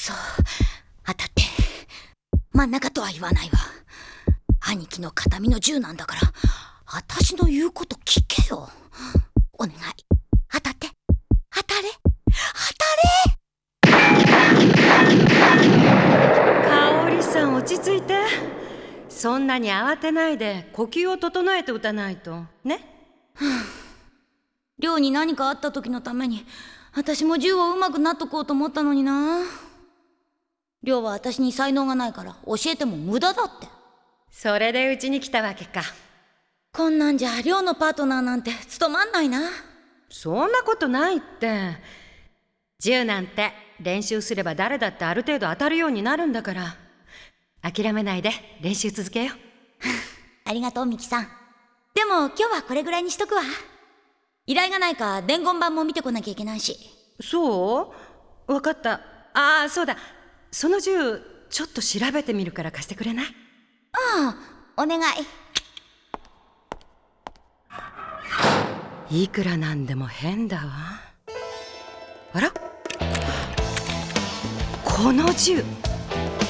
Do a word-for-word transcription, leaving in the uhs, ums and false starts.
そ、当たって。真ん中とは言わないわ。兄貴の形見の銃なんだから、私の言うこと聞けよ。お願い、当たって。当たれ、当たれ。香織さん、落ち着いて。そんなに慌てないで呼吸を整えて打たないとね。 亮に何かあった時のために私も銃を上手くなっとこうと思ったのにな。亮は私に才能がないから教えても無駄だって。 それでうちに来たわけか。 こんなんじゃ亮のパートナーなんて務まんないな。 そんなことないって。銃なんて練習すれば誰だってある程度当たるようになるんだから。諦めないで練習続けよう。 ありがとうミキさん。でも今日はこれぐらいにしとくわ。依頼がないか伝言板も見てこなきゃいけないし。 そう？わかった。ああ、そうだ、その銃ちょっと調べてみるから貸してくれない？ ああ、お願い。いくらなんでも変だわ。あら、この銃